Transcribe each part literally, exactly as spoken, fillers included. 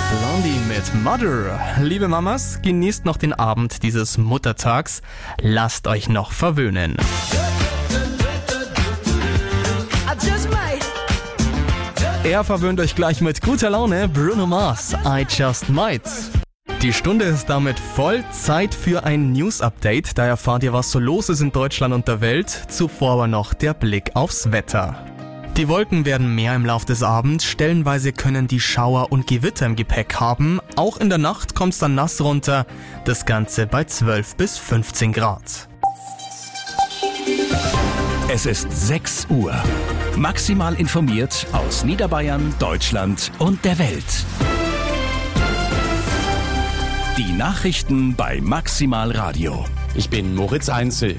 Blondie mit Mother. Liebe Mamas, genießt noch den Abend dieses Muttertags. Lasst euch noch verwöhnen. Er verwöhnt euch gleich mit guter Laune. Bruno Mars, I Just Might. Die Stunde ist damit voll. Zeit für ein News-Update. Da erfahrt ihr, was so los ist in Deutschland und der Welt. Zuvor aber noch der Blick aufs Wetter. Die Wolken werden mehr im Lauf des Abends. Stellenweise können die Schauer und Gewitter im Gepäck haben. Auch in der Nacht kommt es dann nass runter. Das Ganze bei zwölf bis fünfzehn Grad. Es ist sechs Uhr. Maximal informiert aus Niederbayern, Deutschland und der Welt. Die Nachrichten bei Maximal Radio. Ich bin Moritz Einzel.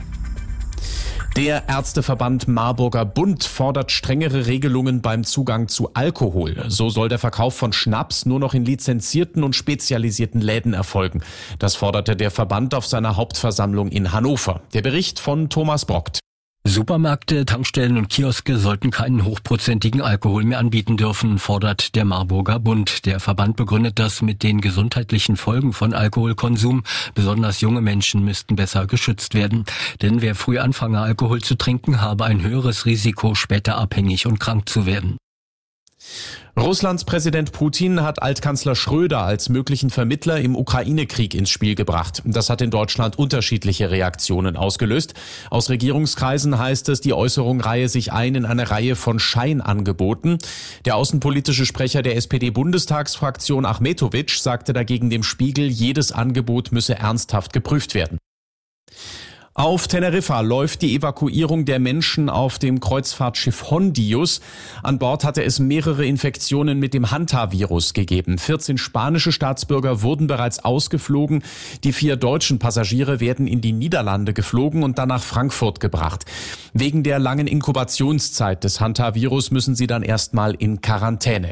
Der Ärzteverband Marburger Bund fordert strengere Regelungen beim Zugang zu Alkohol. So soll der Verkauf von Schnaps nur noch in lizenzierten und spezialisierten Läden erfolgen. Das forderte der Verband auf seiner Hauptversammlung in Hannover. Der Bericht von Thomas Brockt. Supermärkte, Tankstellen und Kioske sollten keinen hochprozentigen Alkohol mehr anbieten dürfen, fordert der Marburger Bund. Der Verband begründet das mit den gesundheitlichen Folgen von Alkoholkonsum. Besonders junge Menschen müssten besser geschützt werden. Denn wer früh anfange, Alkohol zu trinken, habe ein höheres Risiko, später abhängig und krank zu werden. Russlands Präsident Putin hat Altkanzler Schröder als möglichen Vermittler im Ukraine-Krieg ins Spiel gebracht. Das hat in Deutschland unterschiedliche Reaktionen ausgelöst. Aus Regierungskreisen heißt es, die Äußerung reihe sich ein in eine Reihe von Scheinangeboten. Der außenpolitische Sprecher der S P D-Bundestagsfraktion Achmetowitsch sagte dagegen dem Spiegel, jedes Angebot müsse ernsthaft geprüft werden. Auf Teneriffa läuft die Evakuierung der Menschen auf dem Kreuzfahrtschiff Hondius. An Bord hatte es mehrere Infektionen mit dem Hantavirus gegeben. vierzehn spanische Staatsbürger wurden bereits ausgeflogen. Die vier deutschen Passagiere werden in die Niederlande geflogen und dann nach Frankfurt gebracht. Wegen der langen Inkubationszeit des Hantavirus müssen sie dann erstmal in Quarantäne.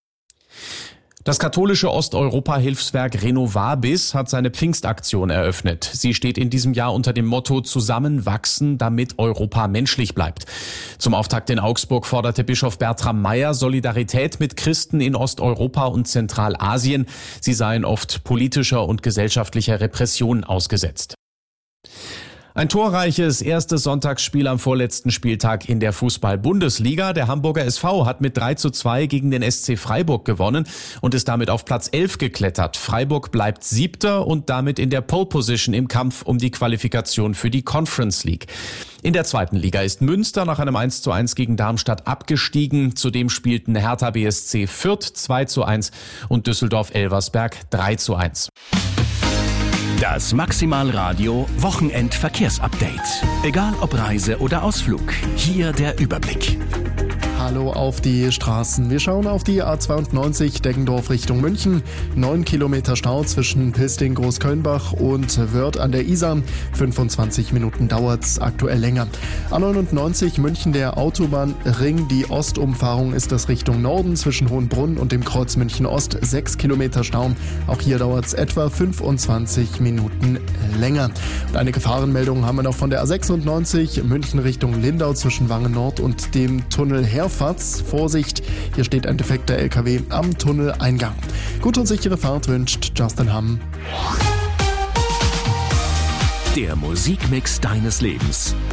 Das katholische Osteuropa-Hilfswerk Renovabis hat seine Pfingstaktion eröffnet. Sie steht in diesem Jahr unter dem Motto Zusammenwachsen, damit Europa menschlich bleibt. Zum Auftakt in Augsburg forderte Bischof Bertram Meyer Solidarität mit Christen in Osteuropa und Zentralasien. Sie seien oft politischer und gesellschaftlicher Repression ausgesetzt. Ein torreiches erstes Sonntagsspiel am vorletzten Spieltag in der Fußball-Bundesliga. Der Hamburger S V hat mit drei zu zwei gegen den S C Freiburg gewonnen und ist damit auf Platz elf geklettert. Freiburg bleibt Siebter und damit in der Pole-Position im Kampf um die Qualifikation für die Conference League. In der zweiten Liga ist Münster nach einem eins zu eins gegen Darmstadt abgestiegen. Zudem spielten Hertha B S C Fürth zwei zu eins und Düsseldorf-Elversberg drei zu eins. Das Maximal Radio Wochenendverkehrsupdate. Egal ob Reise oder Ausflug, hier der Überblick. Hallo auf die Straßen. Wir schauen auf die A zweiundneunzig Deggendorf Richtung München. Neun Kilometer Stau zwischen Pilsting, Großkölnbach und Wörth an der Isar. fünfundzwanzig Minuten dauert's aktuell länger. A neunundneunzig München, der Autobahnring. Die Ostumfahrung ist das Richtung Norden zwischen Hohenbrunn und dem Kreuz München Ost. Sechs Kilometer Stau. Auch hier dauert's etwa fünfundzwanzig Minuten länger. Und eine Gefahrenmeldung haben wir noch von der A sechsundneunzig München Richtung Lindau zwischen Wangen Nord und dem Tunnel Herfatz. Vorsicht, hier steht ein defekter L K W am Tunneleingang. Gute und sichere Fahrt wünscht Justin Hamm. Der Musikmix deines Lebens.